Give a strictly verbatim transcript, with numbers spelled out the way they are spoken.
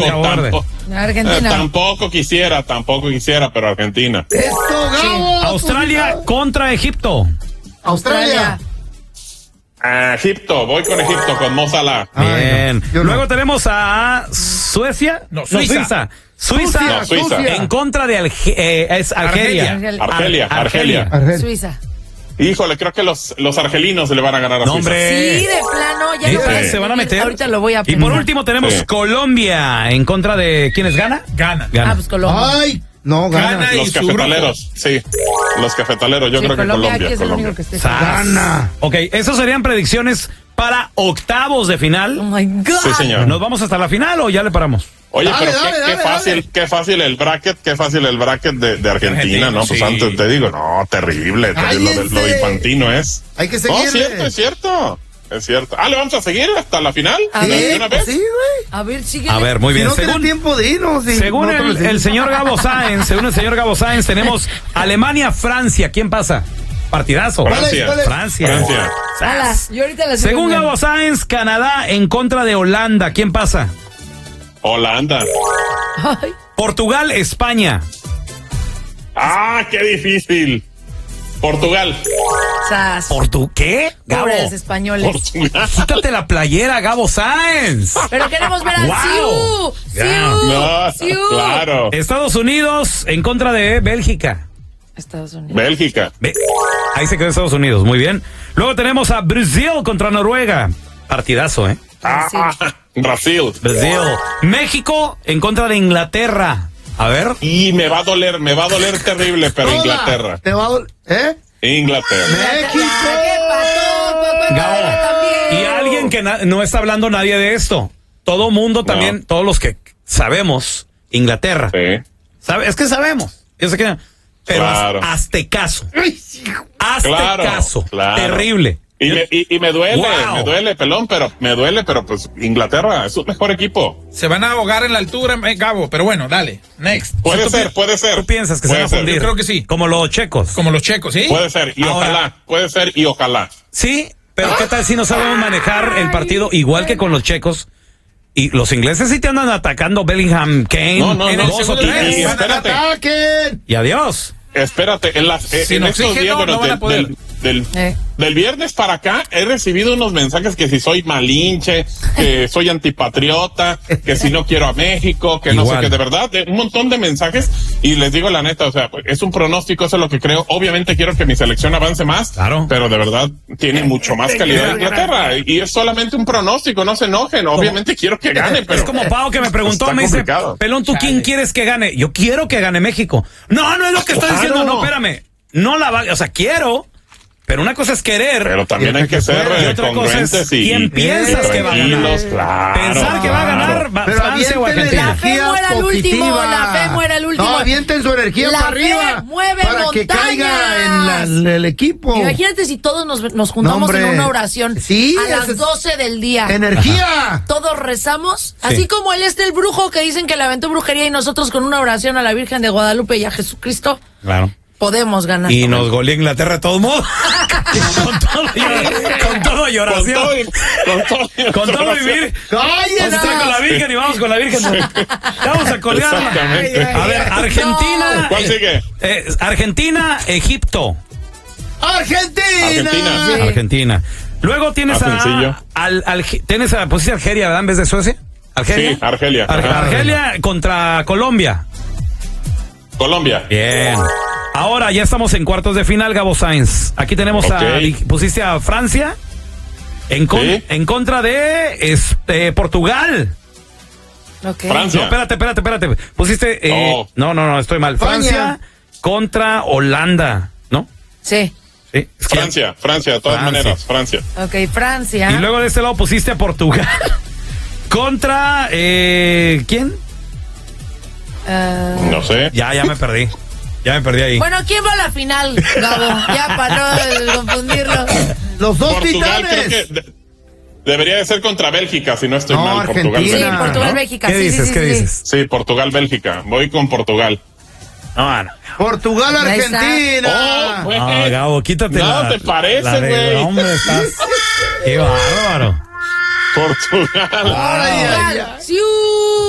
Cabo Verde. Tampoco, Argentina. eh, tampoco quisiera, tampoco quisiera, pero Argentina. ¡Eso, Gabo! Australia contra Egipto. Australia. Ah, Egipto, voy con Egipto, con Mo Salah. Bien. Ay, no, yo Luego no. tenemos a Suecia. No, Suiza. Suiza. Suiza, No, Suiza. en contra de Alge- eh, es Algeria. Argelia. Argelia, Ar- Argelia. Argelia. Suiza. Híjole, creo que los, los argelinos se le van a ganar a No, Suiza. hombre. Sí, de plano, ya Sí, lo voy a se van a escribir. meter. Ahorita lo voy a Y aprender. por último tenemos Sí. Colombia en contra de ¿quiénes gana? Gana. Ah, pues Colombia. Ay, no, gana. Gana. Los y su cafetaleros, sí. Los cafetaleros, yo Sí, creo que Colombia, aquí Colombia. es el Colombia. único que esté. Sas. Gana. Ok, esas serían predicciones para octavos de Oh final. my God. Sí, señor. ¿Nos vamos hasta la final o ya le paramos? Oye, Dale, pero dale, qué, dale, qué fácil, dale. qué fácil el bracket, qué fácil el bracket de, de Argentina, Argentina, ¿no? Pues sí. antes te digo, no, terrible, terrible, lo, de- lo de infantino es. Hay que No, seguirle. es cierto, es cierto, es cierto. Ah, ¿le vamos a seguir hasta la final? A ¿De ver, una vez? Sí, güey. A ver, sigue. A ver, muy Si bien. no tiene según tiempo de irnos. sí, según no te lo el, el seguimos. señor Gabo Sáenz, según el señor Gabo Sáenz, tenemos Alemania-Francia. ¿Quién pasa? Partidazo. Francia. ¿Cuál es? Francia. Francia. Ala, yo ahorita la sigo Según viendo. Gabo Sáenz, Canadá en contra de Holanda. ¿Quién pasa? Holanda. Ay, Portugal, España. Ah, qué difícil. Portugal. sas. ¿Portu qué? Gabo. Pobres españoles. Portugal. Quítate la playera, Gabo Sáenz. Pero queremos ver al Wow. Siu. Siu. No, Siu. claro. Estados Unidos en contra de Bélgica. Estados Unidos. Bélgica. Ve- Ahí se quedó Estados Unidos, muy bien. Luego tenemos a Brasil contra Noruega. Partidazo, ¿eh? Ah, Brasil. Brasil. México en contra de Inglaterra. A ver. Y me va a doler, me va a doler terrible, pero Toda. Inglaterra. Te va a dol- ¿Eh? Inglaterra. México. ¿Qué pasó? Gabo. Y alguien que na- no está hablando nadie de esto. Todo mundo también, No. todos los que sabemos, Inglaterra. Sí. ¿Sabe? Es que sabemos. Yo sé que. Pero Claro. haz- hazte caso. Ay, sí. Hazte Claro, caso. claro. Terrible. Y me, y, y me duele, Wow. me duele, pelón, pero me duele, pero pues Inglaterra es un mejor equipo. Se van a ahogar en la altura, eh, Gabo, pero bueno, dale. Next. Puede ¿Tú ser, pi- puede ser. ¿Tú piensas que se Puede van a ser. fundir? Yo creo que sí. Como los checos. Como los checos, ¿sí? Puede ser, y Ahora- ojalá, puede ser, y ojalá. Sí, pero ¿qué tal si no sabemos manejar el partido igual que con los checos? Y los ingleses sí te andan atacando Bellingham, Kane, No, no, en no. el dos o segundo tres. Y, y tiempo. espérate, ¡Ataquen! Y adiós. espérate, en, las, eh, Sin en estos oxígeno días, bueno, no van a del, poder. del, del, Eh. del viernes para acá, he recibido unos mensajes que si soy malinche, que soy antipatriota, que si no quiero a México, que no Igual. sé qué, de verdad, de un montón de mensajes, y les digo la neta, o sea, pues, es un pronóstico, eso es lo que creo. Obviamente quiero que mi selección avance más, Claro. pero de verdad tiene mucho más calidad Inglaterra, y es solamente un pronóstico, no se enojen, obviamente quiero que gane, pero Es como Pau que me preguntó, está me dice, complicado. Pelón, ¿tú quién quieres que gane? Yo quiero que gane México. No, no es lo que estoy Claro. diciendo, no, espérame. No la va, o sea, quiero, pero una cosa es querer. Pero también hay que ser y eh, otra cosa es congruentes y, quién y piensas que va a ganar. tranquilos, claro, Pensar que va a ganar va- Pero Francia o aviéntenle Argentina. La fe energía muera al último, positiva. la fe muera al último. No, avienten su energía La para fe arriba. mueve para que montañas. caiga en, la- en el equipo. Imagínate si todos nos, nos juntamos No, hombre. en una oración Sí, a las ese es- doce del día. ¡Energía! Todos rezamos, así como él este el brujo que dicen que le aventó brujería y nosotros con una oración a la Virgen de Guadalupe y a Jesucristo Claro. podemos ganar. Y nos goleó Inglaterra de todos modos. con todo, y- con todo y Con oración. todo, y- con todo, y Con todo oración. vivir. Vamos a ¡Cállense! estar con la Virgen y vamos con la Virgen. Vamos a colgarla. Exactamente. A ver, Argentina. ¿Cuál sigue? eh, Argentina, Egipto. ¡Argentina! Argentina. Sí. Argentina. Luego tienes Más a, sencillo. al, al- tienes a, pusiste Argelia, ¿verdad? En vez de Suecia. Argelia. Sí, Argelia. Ar- Ajá. Argelia contra Colombia. Colombia. Bien. Ahora ya estamos en cuartos de final, Gabo Sainz. Aquí tenemos a, Ok. pusiste a Francia en, con- Sí. en contra de este, Portugal. Ok. Francia. No, espérate, espérate, espérate. Pusiste, eh, no, no, no, estoy mal. España. Francia contra Holanda, ¿no? Sí. Sí. Es que- Francia, Francia, de todas Francia. maneras, Francia. Ok, Francia. Y luego de este lado pusiste a Portugal contra, eh, ¿quién? Ah, No sé. Ya, ya me perdí. Ya me perdí ahí. bueno, ¿quién va a la final, Gabo? Ya para no confundirlo. Los dos Portugal creo titanes. que de- debería de ser contra Bélgica, si no estoy No, mal. Portugal, Argentina. Sí, Bélgica, Portugal, ¿no? Bélgica. ¿Qué sí, dices? sí, ¿Qué sí, sí. dices? Sí, Portugal, Bélgica. Voy con Portugal. No, no. Portugal, Ahí está. Argentina. Oh, güey. No, Gabo, quítate No la. te parece, la de- güey. Hombre, estás. Qué bárbaro. Portugal. Ay, ay, ay. Siu.